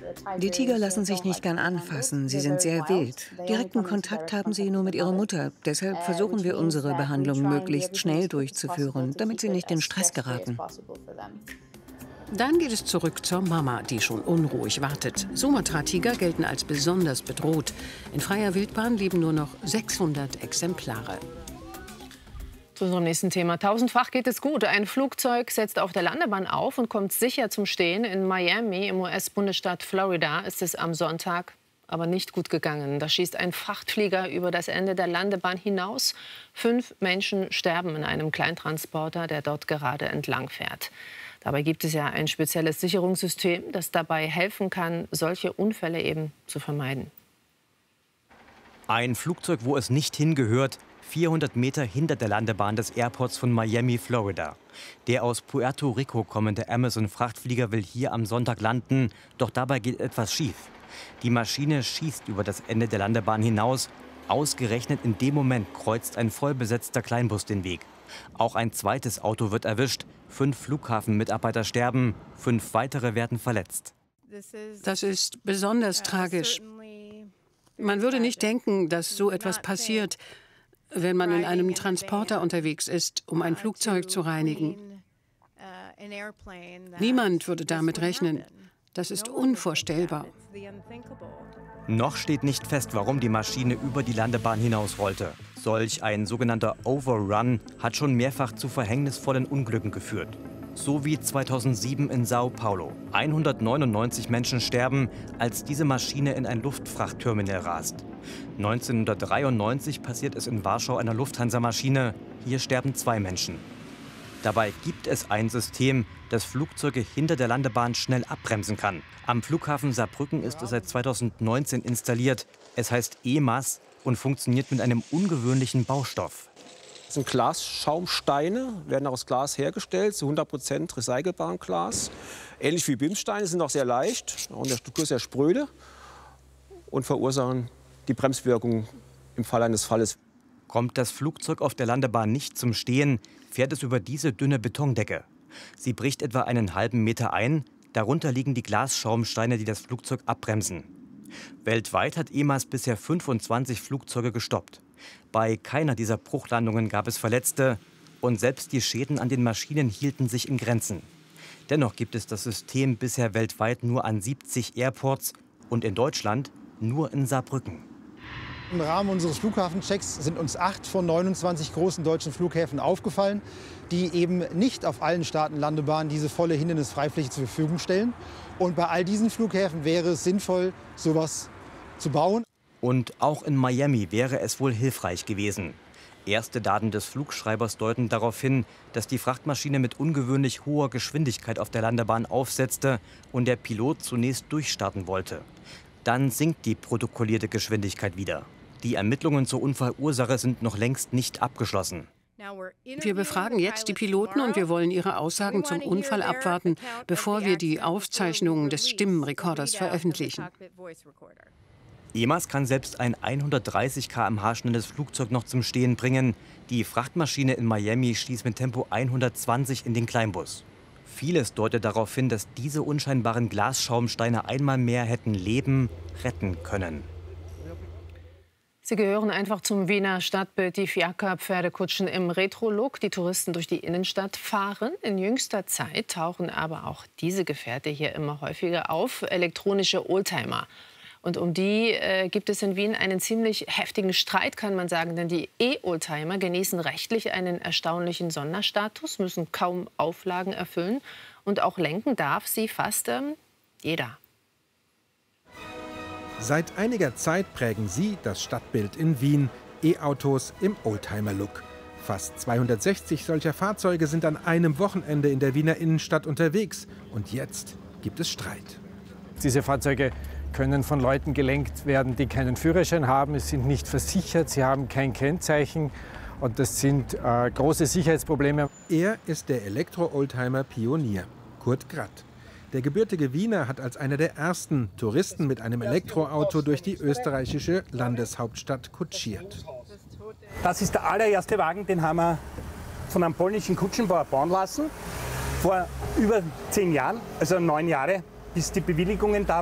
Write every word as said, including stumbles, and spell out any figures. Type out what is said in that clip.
Die Tiger lassen sich nicht gern anfassen, sie sind sehr wild. Direkten Kontakt haben sie nur mit ihrer Mutter. Deshalb versuchen wir, unsere Behandlung möglichst schnell durchzuführen, damit sie nicht in Stress geraten. Dann geht es zurück zur Mama, die schon unruhig wartet. Sumatra-Tiger gelten als besonders bedroht. In freier Wildbahn leben nur noch sechshundert Exemplare. Zu unserem nächsten Thema. Tausendfach geht es gut. Ein Flugzeug setzt auf der Landebahn auf und kommt sicher zum Stehen. In Miami, im U S-Bundesstaat Florida, ist es am Sonntag aber nicht gut gegangen. Da schießt ein Frachtflieger über das Ende der Landebahn hinaus. Fünf Menschen sterben in einem Kleintransporter, der dort gerade entlang fährt. Dabei gibt es ja ein spezielles Sicherungssystem, das dabei helfen kann, solche Unfälle eben zu vermeiden. Ein Flugzeug, wo es nicht hingehört, vierhundert Meter hinter der Landebahn des Airports von Miami, Florida. Der aus Puerto Rico kommende Amazon-Frachtflieger will hier am Sonntag landen, doch dabei geht etwas schief. Die Maschine schießt über das Ende der Landebahn hinaus. Ausgerechnet in dem Moment kreuzt ein vollbesetzter Kleinbus den Weg. Auch ein zweites Auto wird erwischt. Fünf Flughafenmitarbeiter sterben, fünf weitere werden verletzt. Das ist besonders tragisch. Man würde nicht denken, dass so etwas passiert, wenn man in einem Transporter unterwegs ist, um ein Flugzeug zu reinigen. Niemand würde damit rechnen. Das ist unvorstellbar. Noch steht nicht fest, warum die Maschine über die Landebahn hinaus rollte. Solch ein sogenannter Overrun hat schon mehrfach zu verhängnisvollen Unglücken geführt. So wie zweitausendsieben in Sao Paulo. hundertneunundneunzig Menschen sterben, als diese Maschine in ein Luftfrachtterminal rast. neunzehnhundertdreiundneunzig passiert es in Warschau einer Lufthansa-Maschine. Hier sterben zwei Menschen. Dabei gibt es ein System, das Flugzeuge hinter der Landebahn schnell abbremsen kann. Am Flughafen Saarbrücken ist es seit zweitausendneunzehn installiert. Es heißt E M A S und funktioniert mit einem ungewöhnlichen Baustoff. Das sind Glasschaumsteine, werden aus Glas hergestellt, zu hundert Prozent recycelbarem Glas. Ähnlich wie B I M-Steine, sind auch sehr leicht und der Struktur sehr spröde und verursachen die Bremswirkung im Fall eines Falles. Kommt das Flugzeug auf der Landebahn nicht zum Stehen, fährt es über diese dünne Betondecke. Sie bricht etwa einen halben Meter ein, darunter liegen die Glasschaumsteine, die das Flugzeug abbremsen. Weltweit hat E M A S bisher fünfundzwanzig Flugzeuge gestoppt. Bei keiner dieser Bruchlandungen gab es Verletzte und selbst die Schäden an den Maschinen hielten sich in Grenzen. Dennoch gibt es das System bisher weltweit nur an siebzig Airports und in Deutschland nur in Saarbrücken. Im Rahmen unseres Flughafenchecks sind uns acht von neunundzwanzig großen deutschen Flughäfen aufgefallen, die eben nicht auf allen Staatenlandebahnen diese volle Hindernisfreifläche zur Verfügung stellen. Und bei all diesen Flughäfen wäre es sinnvoll, sowas zu bauen. Und auch in Miami wäre es wohl hilfreich gewesen. Erste Daten des Flugschreibers deuten darauf hin, dass die Frachtmaschine mit ungewöhnlich hoher Geschwindigkeit auf der Landebahn aufsetzte und der Pilot zunächst durchstarten wollte. Dann sinkt die protokollierte Geschwindigkeit wieder. Die Ermittlungen zur Unfallursache sind noch längst nicht abgeschlossen. Wir befragen jetzt die Piloten und wir wollen ihre Aussagen zum Unfall abwarten, bevor wir die Aufzeichnungen des Stimmenrekorders veröffentlichen. E M A S kann selbst ein hundertdreißig Kilometer pro Stunde schnelles Flugzeug noch zum Stehen bringen. Die Frachtmaschine in Miami stieß mit Tempo hundertzwanzig in den Kleinbus. Vieles deutet darauf hin, dass diese unscheinbaren Glasschaumsteine einmal mehr hätten Leben retten können. Sie gehören einfach zum Wiener Stadtbild, die Fiaker-Pferdekutschen im Retro-Look, die Touristen durch die Innenstadt fahren. In jüngster Zeit tauchen aber auch diese Gefährte hier immer häufiger auf, elektronische Oldtimer. Und um die äh, gibt es in Wien einen ziemlich heftigen Streit, kann man sagen. Denn die E-Oldtimer genießen rechtlich einen erstaunlichen Sonderstatus, müssen kaum Auflagen erfüllen. Und auch lenken darf sie fast ähm, jeder. Seit einiger Zeit prägen sie das Stadtbild in Wien. E-Autos im Oldtimer-Look. Fast zweihundertsechzig solcher Fahrzeuge sind an einem Wochenende in der Wiener Innenstadt unterwegs. Und jetzt gibt es Streit. Diese Fahrzeuge können von Leuten gelenkt werden, die keinen Führerschein haben. Es sind nicht versichert, sie haben kein Kennzeichen. Und das sind äh, große Sicherheitsprobleme. Er ist der Elektro-Oldtimer-Pionier, Kurt Gratt. Der gebürtige Wiener hat als einer der ersten Touristen mit einem Elektroauto durch die österreichische Landeshauptstadt kutschiert. Das ist der allererste Wagen, den haben wir von einem polnischen Kutschenbauer bauen lassen. Vor über zehn Jahren, also neun Jahre, bis die Bewilligungen da